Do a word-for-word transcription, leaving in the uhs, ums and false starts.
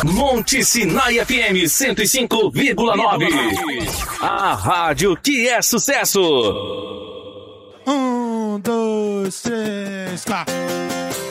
Monte Sinai F M cento e cinco vírgula nove. A rádio que é sucesso. Um, dois, três, quatro.